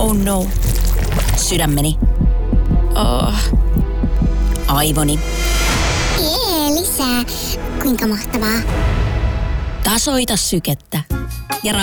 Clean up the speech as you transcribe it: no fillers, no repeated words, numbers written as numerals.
Oh no. Sydämeni. Oh. Aivoni. Lisää. Kuinka mahtavaa. Tasoita sykettä. Ja